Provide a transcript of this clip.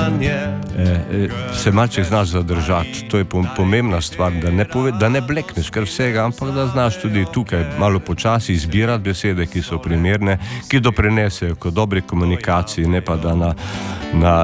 se malček znaš zadržati. To je pomembna stvar, da ne blekneš kar vsega, ampak da znaš tudi tukaj malo počasi izbirati besede, ki so primerne, ki doprinesejo k dobri komunikaciji, ne pa da